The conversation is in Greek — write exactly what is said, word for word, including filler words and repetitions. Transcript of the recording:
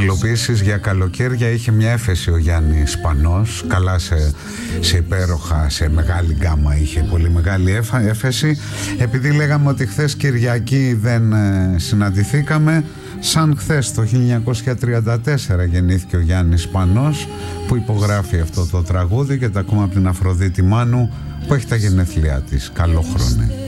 υλοποίησεις για καλοκαίρια είχε μια έφεση ο Γιάννης Σπανός, καλά σε, σε υπέροχα, σε μεγάλη γκάμα είχε πολύ μεγάλη έφα, έφεση. Επειδή λέγαμε ότι χθες Κυριακή δεν ε, συναντηθήκαμε, σαν χθες το χίλια εννιακόσια τριάντα τέσσερα γεννήθηκε ο Γιάννης Σπανός, που υπογράφει αυτό το τραγούδι και τα ακούμε από την Αφροδίτη Μάνου, που έχει τα γενέθλιά της. Καλό χρόνο.